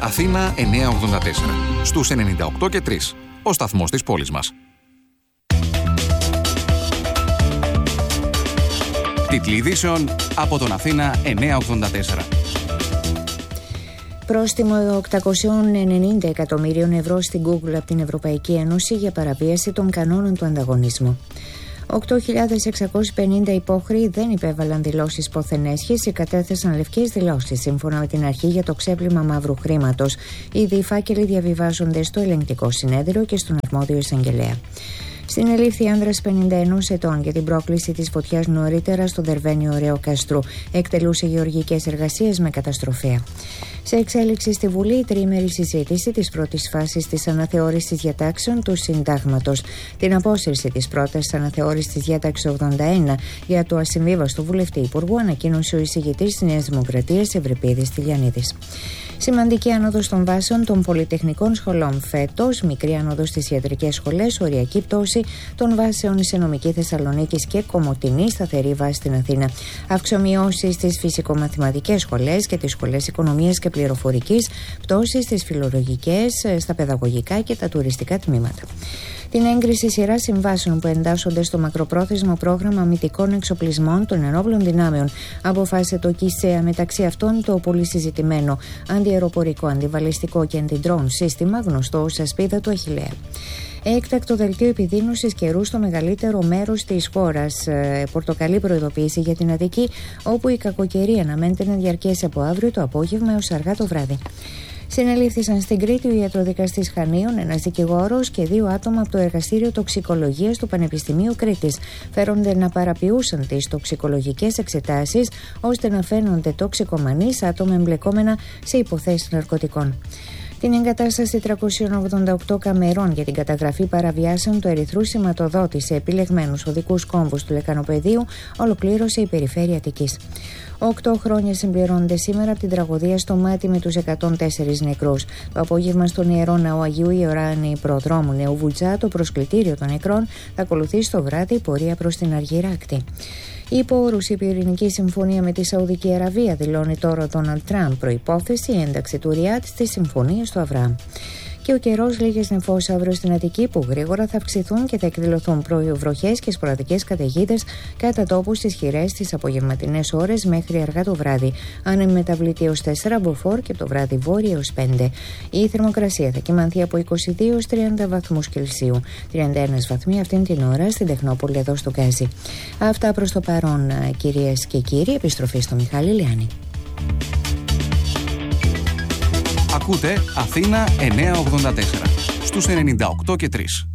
Αθήνα 984. Στους 98 και 3. Ο σταθμός της πόλης μας. Τίτλοι ειδήσεων από τον Αθήνα 984. Πρόστιμο 890 εκατομμυρίων ευρώ στην Google από την Ευρωπαϊκή Ένωση για παραβίαση των κανόνων του ανταγωνισμού. 8.650 υπόχρεοι δεν υπέβαλαν δηλώσεις πόθεν έσχεση, κατέθεσαν λευκές δηλώσεις σύμφωνα με την αρχή για το ξέπλυμα μαύρου χρήματος. Ήδη οι φάκελοι διαβιβάζονται στο ελεγκτικό συνέδριο και στον αρμόδιο εισαγγελέα. Συνελήφθη άνδρας 51 ετών για την πρόκληση της φωτιάς νωρίτερα στο Δερβαίνιο Ρέο Καστρού. Εκτελούσε γεωργικές εργασίες με καταστροφέα. Σε εξέλιξη στη Βουλή, η τριήμερη συζήτηση της πρώτης φάσης της αναθεώρησης διατάξεων του Συντάγματος. Την απόσυρση της πρότασης αναθεώρησης της διάταξης 81 για το ασυμβίβαστο βουλευτή υπουργού ανακοίνωσε ο εισηγητής της Νέας Δημοκρατίας Ευρυπίδης Τηλιανίδης. Σημαντική άνοδος των βάσεων των πολυτεχνικών σχολών φέτος, μικρή άνοδος στις ιατρικές σχολές, οριακή πτώση των βάσεων σε νομική Θεσσαλονίκης και Κομοτηνή, σταθερή βάση στην Αθήνα. Αυξομειώσεις στις φυσικομαθηματικές σχολές και τις σχολές οικονομίας και πληροφορικής, πτώση στις φιλολογικές, στα παιδαγωγικά και τα τουριστικά τμήματα. Την έγκριση σειρά συμβάσεων που εντάσσονται στο μακροπρόθεσμο πρόγραμμα αμυντικών εξοπλισμών των ενόπλων δυνάμεων αποφάσισε το ΚΙΣΕΑ, μεταξύ αυτών το πολύ συζητημένο αντιαεροπορικό, αντιβαλιστικό και αντιντρόν σύστημα γνωστό ως ασπίδα του Αχιλλέα. Έκτακτο δελτίο επιδείνωσης καιρού στο μεγαλύτερο μέρος της χώρας. Πορτοκαλί προειδοποίηση για την Αττική, όπου η κακοκαιρία αναμένεται να διαρκέσει από αύριο το απόγευμα έως αργά το βράδυ. Συνελήφθησαν στην Κρήτη ο ιατροδικαστής Χανίων, ένας δικηγόρος και 2 άτομα από το Εργαστήριο Τοξικολογίας του Πανεπιστημίου Κρήτης. Φέρονται να παραποιούσαν τις τοξικολογικές εξετάσεις ώστε να φαίνονται τοξικομανείς άτομα εμπλεκόμενα σε υποθέσεις ναρκωτικών. Την εγκατάσταση 388 καμερών για την καταγραφή παραβιάσεων του ερυθρού σηματοδότη σε επιλεγμένους οδικούς κόμβους του Λεκανοπεδίου ολοκλήρωσε η Περιφέρεια Αττικής. 8 χρόνια συμπληρώνονται σήμερα από την τραγωδία στο Μάτι με τους 104 νεκρούς. Το απόγευμα στον Ιερό Ναό Αγίου Ιωάννη Προδρόμου Νέου Βουλτσά, το προσκλητήριο των νεκρών, θα ακολουθήσει το βράδυ η πορεία προς την Αργυράκτη. Υπό όρους η πυρηνική συμφωνία με τη Σαουδική Αραβία, δηλώνει τώρα ο Ντόναλντ Τραμπ, προϋπόθεση η ένταξη του Ριάτ στις συμφωνίες του Αβραάμ. Και ο καιρός, λίγες νεφώσεις αύριο στην Αττική που γρήγορα θα αυξηθούν και θα εκδηλωθούν πρωί-βροχές και σποραδικές καταιγίδες κατά τόπους στις χειρές τις απογευματινές ώρες μέχρι αργά το βράδυ. Άνεμη μεταβλητή έως 4 μποφόρ και το βράδυ βόρεια έως 5. Η θερμοκρασία θα κυμανθεί από 22 έως 30 βαθμούς Κελσίου. 31 βαθμοί αυτήν την ώρα στην Τεχνόπολη εδώ στο Γκάζι. Αυτά προς το παρόν, κυρίες και κύριοι. Επιστροφή στο Μιχάλη Λιάννη. Ακούτε Αθήνα 984 στους 98 και 3.